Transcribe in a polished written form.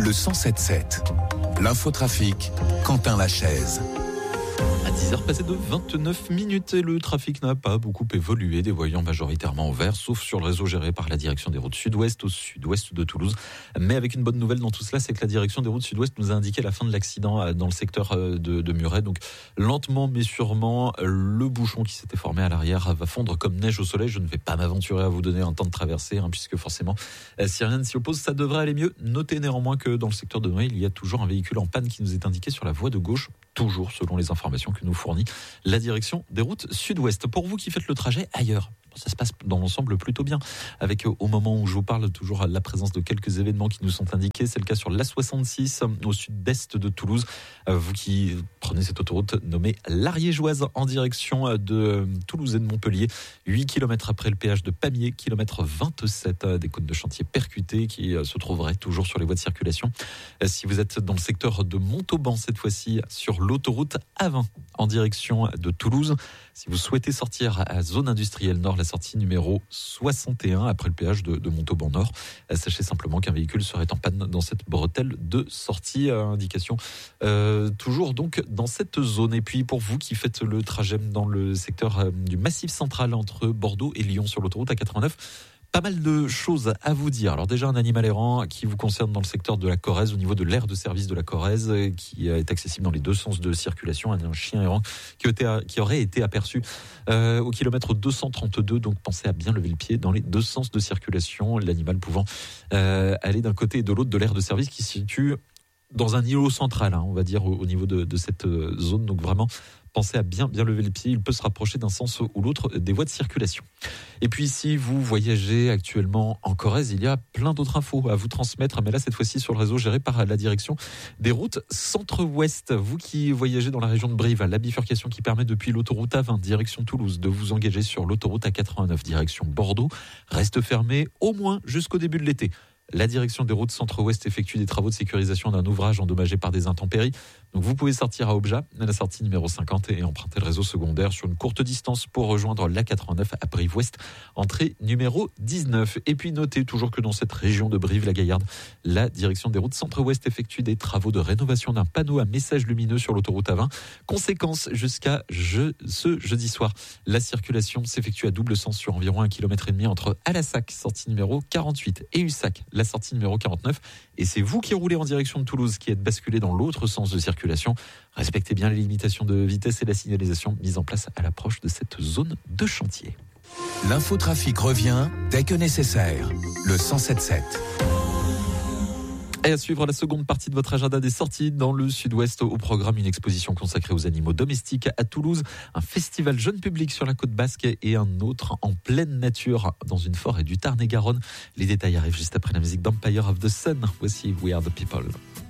le 107.7. L'infotrafic, Quentin Lachaise. À 10h passées de 29 minutes et le trafic n'a pas beaucoup évolué, des voyants majoritairement au vert, sauf sur le réseau géré par la direction des routes sud-ouest au sud-ouest de Toulouse. Mais avec une bonne nouvelle dans tout cela, c'est que la direction des routes sud-ouest nous a indiqué la fin de l'accident dans le secteur de Muret. Donc lentement mais sûrement, le bouchon qui s'était formé à l'arrière va fondre comme neige au soleil. Je ne vais pas m'aventurer à vous donner un temps de traversée, puisque forcément, si rien ne s'y oppose, ça devrait aller mieux. Notez néanmoins que dans le secteur de Muret, il y a toujours un véhicule en panne qui nous est indiqué sur la voie de gauche, toujours selon les informations que nous fournit la direction des routes sud-ouest. Pour vous qui faites le trajet ailleurs, ça se passe dans l'ensemble plutôt bien, avec au moment où je vous parle toujours la présence de quelques événements qui nous sont indiqués. C'est le cas sur l'A66 au sud-est de Toulouse. Vous qui prenez cette autoroute nommée l'Ariégeoise en direction de Toulouse et de Montpellier, 8 km après le péage de Pamiers, kilomètre 27, des cônes de chantier percutées qui se trouveraient toujours sur les voies de circulation. Si vous êtes dans le secteur de Montauban, cette fois-ci sur l'autoroute A20 en direction de Toulouse, si vous souhaitez sortir à zone industrielle nord, la sortie numéro 61 après le péage de Montauban Nord, sachez simplement qu'un véhicule serait en panne dans cette bretelle de sortie. Indication toujours donc dans cette zone. Et puis pour vous qui faites le trajet dans le secteur du Massif central entre Bordeaux et Lyon sur l'autoroute A89, pas mal de choses à vous dire. Alors déjà, un animal errant qui vous concerne dans le secteur de la Corrèze, au niveau de l'aire de service de la Corrèze, qui est accessible dans les deux sens de circulation. Un chien errant qui aurait été aperçu au kilomètre 232. Donc pensez à bien lever le pied dans les deux sens de circulation. L'animal pouvant aller d'un côté et de l'autre de l'aire de service qui se situe dans un îlot central, on va dire, au niveau de cette zone. Donc vraiment, pensez à bien lever le pied. Il peut se rapprocher d'un sens ou l'autre des voies de circulation. Et puis, si vous voyagez actuellement en Corrèze, il y a plein d'autres infos à vous transmettre. Mais là, cette fois-ci, sur le réseau géré par la direction des routes centre-ouest. Vous qui voyagez dans la région de Brive, la bifurcation qui permet depuis l'autoroute A20, direction Toulouse, de vous engager sur l'autoroute A89, direction Bordeaux, reste fermée au moins jusqu'au début de l'été. La direction des routes centre-ouest effectue des travaux de sécurisation d'un ouvrage endommagé par des intempéries. Donc vous pouvez sortir à Objat, à la sortie numéro 50, et emprunter le réseau secondaire sur une courte distance pour rejoindre l'A89 à Brive-Ouest, entrée numéro 19. Et puis notez toujours que dans cette région de Brive-la-Gaillarde, la direction des routes centre-ouest effectue des travaux de rénovation d'un panneau à message lumineux sur l'autoroute A20. Conséquence, jusqu'à ce jeudi soir, la circulation s'effectue à double sens sur environ 1,5 km entre Alassac, sortie numéro 48, et Ussac, la sortie numéro 49. Et c'est vous qui roulez en direction de Toulouse qui êtes basculé dans l'autre sens de circulation. Respectez bien les limitations de vitesse et la signalisation mise en place à l'approche de cette zone de chantier. L'infotrafic revient dès que nécessaire. Le 107.7. Et à suivre la seconde partie de votre agenda des sorties dans le sud-ouest. Au programme, une exposition consacrée aux animaux domestiques à Toulouse, un festival jeune public sur la côte basque et un autre en pleine nature dans une forêt du Tarn-et-Garonne. Les détails arrivent juste après la musique d'Empire of the Sun. Voici We Are the People.